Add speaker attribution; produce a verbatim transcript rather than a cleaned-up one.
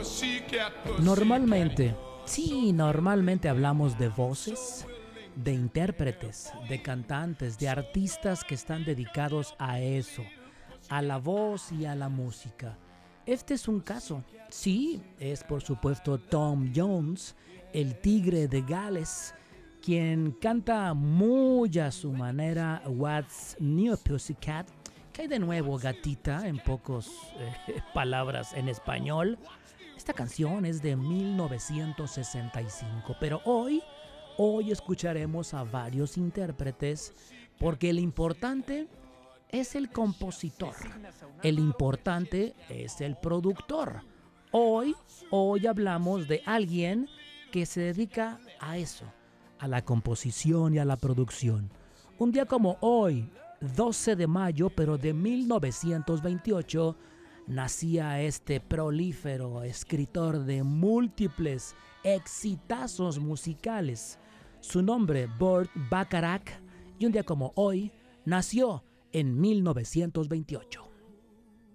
Speaker 1: Normalmente, sí, normalmente hablamos de voces, de intérpretes, de cantantes, de artistas que están dedicados a eso, a la voz y a la música. Este es un caso. Sí, es por supuesto Tom Jones, el tigre de Gales, quien canta muy a su manera What's New Pussycat. ¿Qué hay de nuevo, gatita? En pocas eh, palabras en español. Esta canción es de mil novecientos sesenta y cinco, pero hoy, hoy escucharemos a varios intérpretes porque el importante es el compositor, el importante es el productor. Hoy, hoy hablamos de alguien que se dedica a eso, a la composición y a la producción. Un día como hoy, doce de mayo, pero de mil novecientos veintiocho, nacía este prolífero escritor de múltiples exitazos musicales. Su nombre, Burt Bacharach, y un día como hoy, nació en mil novecientos veintiocho.